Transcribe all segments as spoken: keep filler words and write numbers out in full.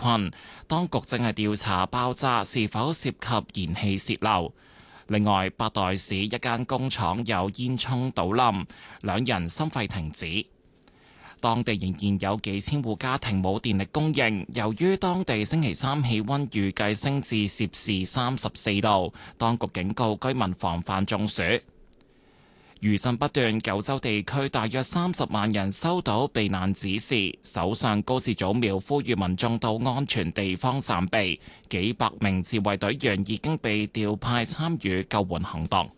困，當局正係調查爆炸是否涉及燃氣洩漏。另外，百代市一間工廠有煙囪倒冧，兩人心肺停止。當地仍然有幾千戶家庭冇電力供應，由於當地星期三氣溫預計升至攝氏三十四度，當局警告居民防範中暑。餘震不斷，九州地區大約三十萬人收到避難指示，首相高市早苗呼籲民眾到安全地方暫避，幾百名自衛隊員已經被調派參與救援行動。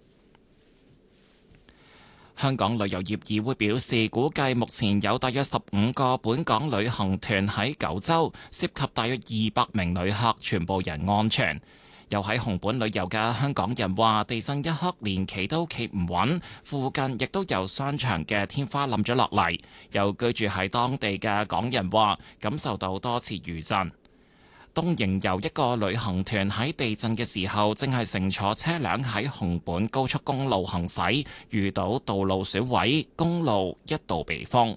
香港旅遊業議會表示，估計目前有大約十五個本港旅行團喺九州，涉及大約二百名旅客，全部人安全。又喺紅本旅遊嘅香港人話，地震一刻連企都企唔穩，附近亦都有商場嘅天花冧咗落嚟。有居住喺當地嘅港人話，感受到多次餘震。東瀛遊一個旅行團喺地震嘅時候，正係乘坐車輛喺紅本高速公路行駛，遇到道路損毀，公路一度被封。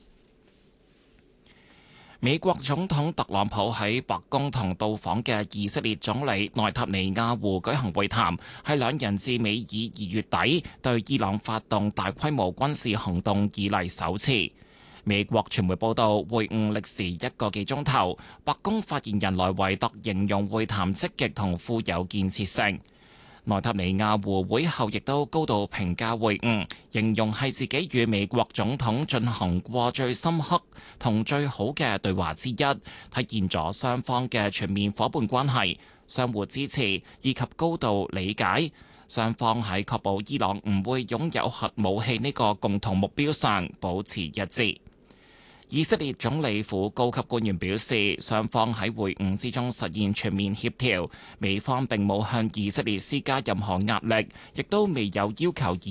美國總統特朗普喺白宮同到訪嘅以色列總理內塔尼亞胡舉行會談，係兩人自美以二月底對伊朗發動大規模軍事行動以嚟首次。美國傳媒報道，會晤歷時一個幾鐘頭，白宮發言人萊維特形容會談積極同富有建設性。內塔尼亞胡會後亦都高度評價會晤，形容係自己與美國總統進行過最深刻同最好嘅對話之一，體現咗雙方嘅全面夥伴關係、相互支持以及高度理解。雙方喺確保伊朗唔會擁有核武器呢個共同目標上保持一致。以色列總理府高級官員表示，雙方喺會晤之中實現全面協調，美方並冇向以色列施加任何壓力，亦都未有要求